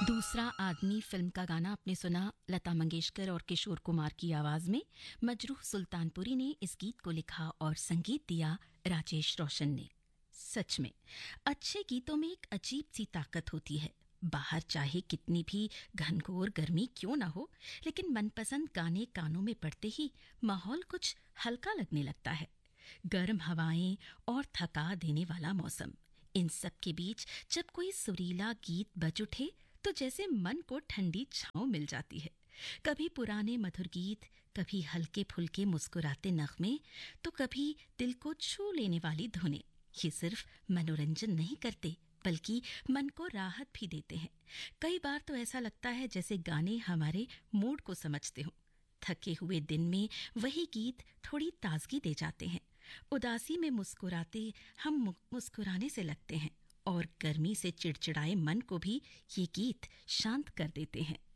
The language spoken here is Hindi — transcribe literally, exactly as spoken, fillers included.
दूसरा आदमी फिल्म का गाना आपने सुना लता मंगेशकर और किशोर कुमार की आवाज में। मजरूह सुल्तानपुरी ने इस गीत को लिखा और संगीत दिया राजेश रोशन ने। सच में अच्छे गीतों में एक अजीब सी ताकत होती है। बाहर चाहे कितनी भी घनघोर गर्मी क्यों ना हो, लेकिन मनपसंद गाने कानों में पड़ते ही माहौल कुछ हल्का लगने लगता है। गर्म हवाएं और थका देने वाला मौसम, इन सब के बीच जब कोई सुरीला गीत बज उठे तो जैसे मन को ठंडी छांव मिल जाती है। कभी पुराने मधुर गीत, कभी हल्के फुल्के मुस्कुराते नगमे, तो कभी दिल को छू लेने वाली धुनें। ये सिर्फ मनोरंजन नहीं करते बल्कि मन को राहत भी देते हैं। कई बार तो ऐसा लगता है जैसे गाने हमारे मूड को समझते हों। थके हुए दिन में वही गीत थोड़ी ताजगी दे जाते हैं। उदासी में मुस्कुराते हम मुस्कुराने से लगते हैं और गर्मी से चिड़चिड़ाए मन को भी ये गीत शांत कर देते हैं।